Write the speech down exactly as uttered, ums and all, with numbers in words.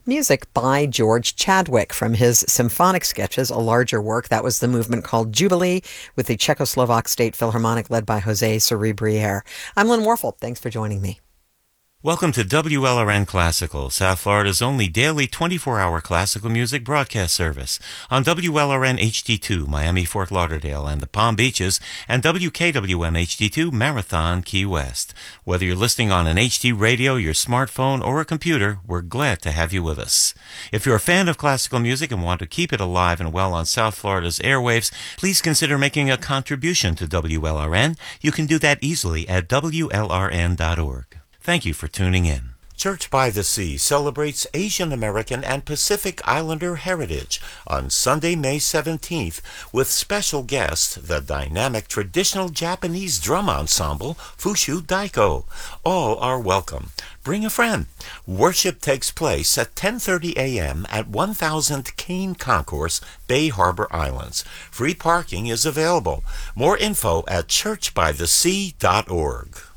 Music by George Chadwick from his Symphonic Sketches, a larger work. That was the movement called Jubilee with the Czechoslovak State Philharmonic led by Jose Cerebriere. I'm Lynn Warfel. Thanks for joining me. Welcome to W L R N Classical, South Florida's only daily twenty-four hour classical music broadcast service. On W L R N H D two, Miami, Fort Lauderdale, and the Palm Beaches, and W K W M H D two, Marathon, Key West. Whether you're listening on an H D radio, your smartphone, or a computer, we're glad to have you with us. If you're a fan of classical music and want to keep it alive and well on South Florida's airwaves, please consider making a contribution to W L R N. You can do that easily at W L R N dot org. Thank you for tuning in. Church by the Sea celebrates Asian American and Pacific Islander heritage on Sunday, May seventeenth, with special guest, the dynamic traditional Japanese drum ensemble, Fushu Daiko. All are welcome. Bring a friend. Worship takes place at ten thirty a.m. at one thousand Kane Concourse, Bay Harbor Islands. Free parking is available. More info at church by the sea dot org.